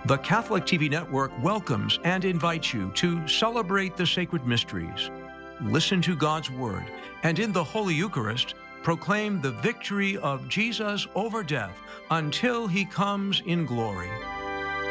The Catholic TV Network welcomes and invites you to celebrate the sacred mysteries, listen to God's Word, and in the Holy Eucharist, proclaim the victory of Jesus over death until he comes in glory.